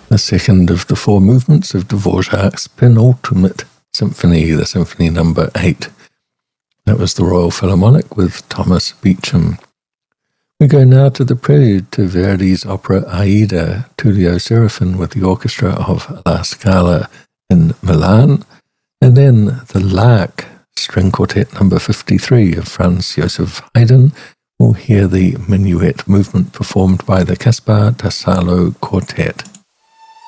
the second of the four movements of Dvorak's penultimate symphony, the Symphony Number 8. That was the Royal Philharmonic with Thomas Beecham. We go now to the prelude to Verdi's opera Aida, Tullio Serafin with the orchestra of La Scala in Milan, and then the Lark String Quartet number 53 of Franz Joseph Haydn. We'll hear the minuet movement performed by the Caspar da Salo Quartet.